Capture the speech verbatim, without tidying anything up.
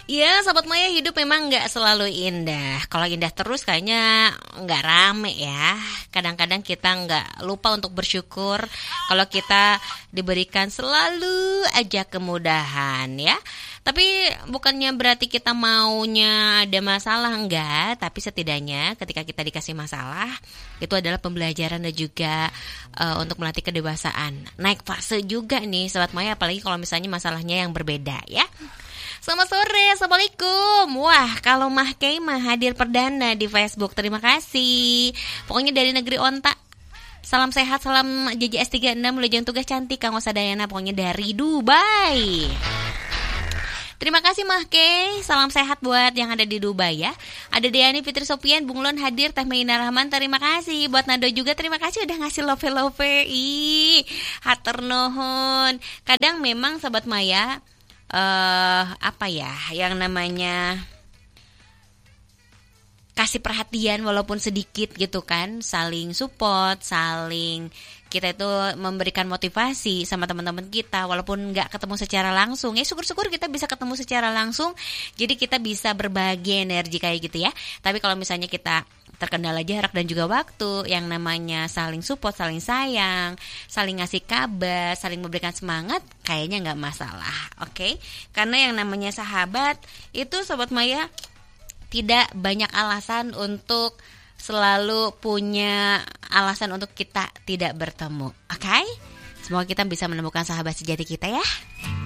Ya, Sobat Maya, hidup memang nggak selalu indah. Kalau indah terus kayaknya nggak rame ya. Kadang-kadang kita nggak lupa untuk bersyukur kalau kita diberikan selalu aja kemudahan ya. Tapi bukannya berarti kita maunya ada masalah, enggak. Tapi setidaknya ketika kita dikasih masalah, itu adalah pembelajaran dan juga uh, untuk melatih kedewasaan. Naik fase juga nih Sobat Maya, apalagi kalau misalnya masalahnya yang berbeda ya. Selamat sore, Assalamualaikum. Wah, kalau Mah Keimah hadir perdana di Facebook, terima kasih. Pokoknya dari negeri onta. Salam sehat, salam J J S tiga puluh enam, lejang tugas cantik Kang Osadayana, pokoknya dari Dubai. Terima kasih Mah Kei, salam sehat buat yang ada di Dubai ya. Ada Deani Fitri Sopian, Bunglon hadir, Teh Meina Rahman, terima kasih. Buat Nado juga terima kasih udah ngasih love-love. Ih, hatur nuhun. Kadang memang Sobat Maya Uh, apa ya yang namanya kasih perhatian walaupun sedikit gitu kan, saling support, saling kita itu memberikan motivasi sama teman-teman kita walaupun nggak ketemu secara langsung ya, syukur-syukur kita bisa ketemu secara langsung, jadi kita bisa berbagi energi kayak gitu ya. Tapi kalau misalnya kita terkendala jarak dan juga waktu, yang namanya saling support, saling sayang, saling ngasih kabar, saling memberikan semangat, kayaknya nggak masalah, oke? Okay? Karena yang namanya sahabat itu Sobat Maya tidak banyak alasan untuk selalu punya alasan untuk kita tidak bertemu, oke? Okay? Semoga kita bisa menemukan sahabat sejati kita ya.